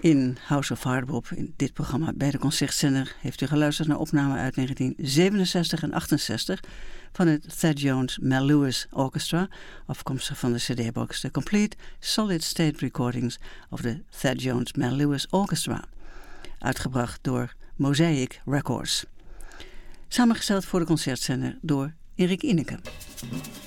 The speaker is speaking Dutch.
In House of Hardbop, in dit programma bij de Concertzender, heeft u geluisterd naar opnamen uit 1967 en 68 van het Thad Jones Mel Lewis Orchestra, afkomstig van de CD-box The Complete Solid State Recordings of the Thad Jones Mel Lewis Orchestra, uitgebracht door Mosaic Records. Samengesteld voor de Concertzender door Erik Ineke.